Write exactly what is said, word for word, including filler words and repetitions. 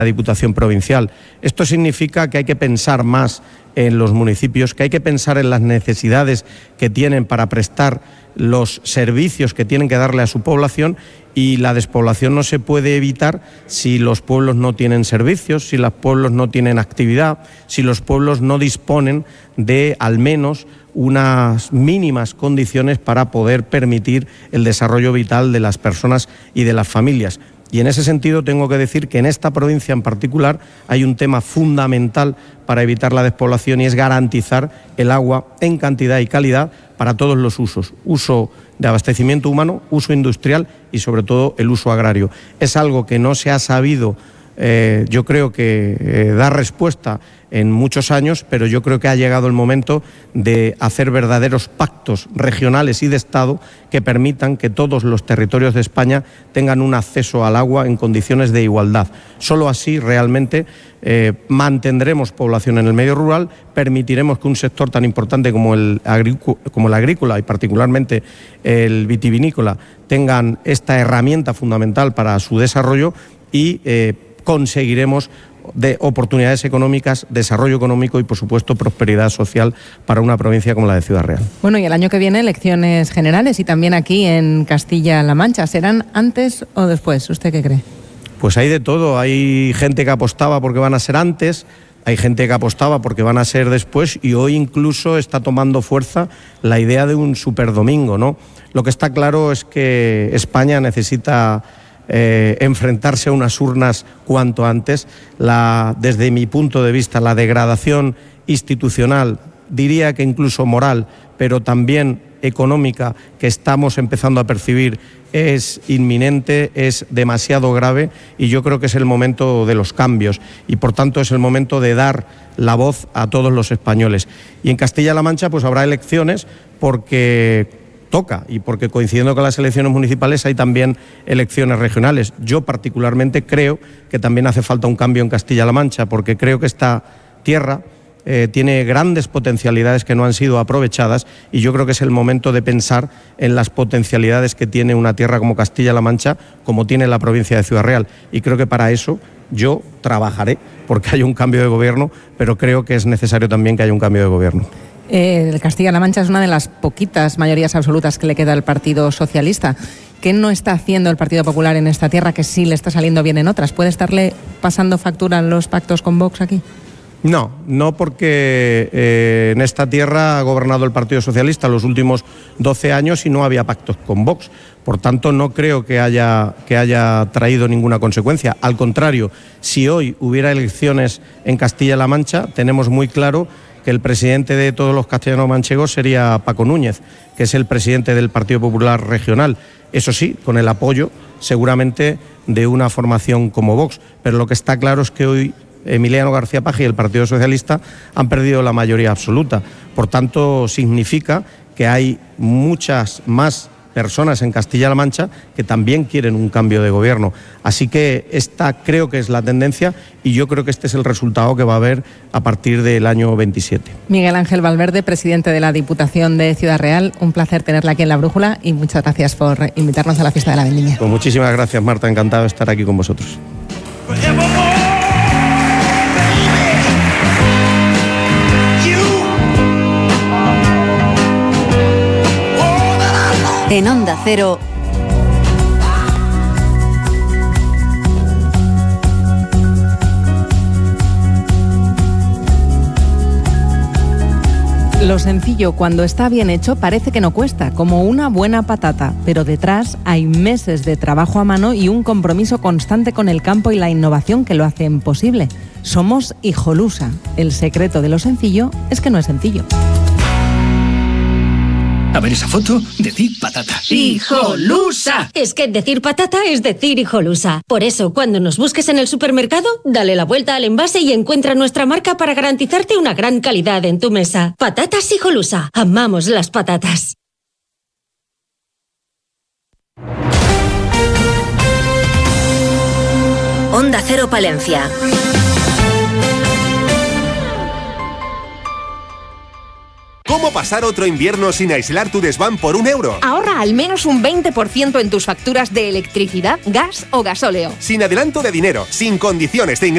la Diputación Provincial. Esto significa que hay que pensar más en los municipios, que hay que pensar en las necesidades que tienen para prestar los servicios que tienen que darle a su población, y la despoblación no se puede evitar si los pueblos no tienen servicios, si los pueblos no tienen actividad, si los pueblos no disponen de al menos unas mínimas condiciones para poder permitir el desarrollo vital de las personas y de las familias. Y en ese sentido tengo que decir que en esta provincia en particular hay un tema fundamental para evitar la despoblación, y es garantizar el agua en cantidad y calidad para todos los usos. Uso de abastecimiento humano, uso industrial y sobre todo el uso agrario. Es algo que no se ha sabido, eh, yo creo que eh, dar respuesta en muchos años, pero yo creo que ha llegado el momento de hacer verdaderos pactos regionales y de Estado que permitan que todos los territorios de España tengan un acceso al agua en condiciones de igualdad. Solo así realmente eh, mantendremos población en el medio rural, permitiremos que un sector tan importante como el, como el agrícola y particularmente el vitivinícola tengan esta herramienta fundamental para su desarrollo, y eh, conseguiremos de oportunidades económicas, desarrollo económico y, por supuesto, prosperidad social para una provincia como la de Ciudad Real. Bueno, y el año que viene elecciones generales, y también aquí en Castilla-La Mancha. ¿Serán antes o después? ¿Usted qué cree? Pues hay de todo. Hay gente que apostaba porque van a ser antes, hay gente que apostaba porque van a ser después, y hoy incluso está tomando fuerza la idea de un superdomingo, ¿no? Lo que está claro es que España necesita Eh, enfrentarse a unas urnas cuanto antes. La, desde mi punto de vista, la degradación institucional, diría que incluso moral, pero también económica, que estamos empezando a percibir es inminente, es demasiado grave, y yo creo que es el momento de los cambios, y por tanto es el momento de dar la voz a todos los españoles. Y en Castilla-La Mancha pues habrá elecciones porque toca, y porque coincidiendo con las elecciones municipales hay también elecciones regionales. Yo particularmente creo que también hace falta un cambio en Castilla-La Mancha, porque creo que esta tierra eh, tiene grandes potencialidades que no han sido aprovechadas, y yo creo que es el momento de pensar en las potencialidades que tiene una tierra como Castilla-La Mancha, como tiene la provincia de Ciudad Real, y creo que para eso yo trabajaré porque haya un cambio de gobierno, pero creo que es necesario también que haya un cambio de gobierno. Eh, Castilla-La Mancha es una de las poquitas mayorías absolutas que le queda al Partido Socialista. ¿Qué no está haciendo el Partido Popular en esta tierra que sí le está saliendo bien en otras? ¿Puede estarle pasando factura en los pactos con Vox aquí? No, no, porque eh, en esta tierra ha gobernado el Partido Socialista los últimos doce años y no había pactos con Vox. Por tanto, no creo que haya, que haya traído ninguna consecuencia. Al contrario, si hoy hubiera elecciones en Castilla-La Mancha, tenemos muy claro que el presidente de todos los castellanos manchegos sería Paco Núñez, que es el presidente del Partido Popular Regional. Eso sí, con el apoyo seguramente de una formación como Vox. Pero lo que está claro es que hoy Emiliano García Paje y el Partido Socialista han perdido la mayoría absoluta. Por tanto, significa que hay muchas más personas en Castilla-La Mancha que también quieren un cambio de gobierno. Así que esta creo que es la tendencia, y yo creo que este es el resultado que va a haber a partir del año veintisiete. Miguel Ángel Valverde, presidente de la Diputación de Ciudad Real, un placer tenerla aquí en La Brújula, y muchas gracias por invitarnos a la fiesta de la Vendimia. Pues muchísimas gracias, Marta, encantado de estar aquí con vosotros. En Onda Cero, lo sencillo, cuando está bien hecho, parece que no cuesta, como una buena patata, pero detrás hay meses de trabajo a mano y un compromiso constante con el campo y la innovación que lo hacen posible. Somos Hijolusa. El secreto de lo sencillo es que no es sencillo. A ver esa foto, decir patata. ¡Hijolusa! Es que decir patata es decir Hijolusa. Por eso, cuando nos busques en el supermercado, dale la vuelta al envase y encuentra nuestra marca para garantizarte una gran calidad en tu mesa. Patatas Hijolusa. Amamos las patatas. Onda Cero Palencia. ¿Cómo pasar otro invierno sin aislar tu desván por un euro? Ahorra al menos un veinte por ciento en tus facturas de electricidad, gas o gasóleo. Sin adelanto de dinero, sin condiciones de ingreso.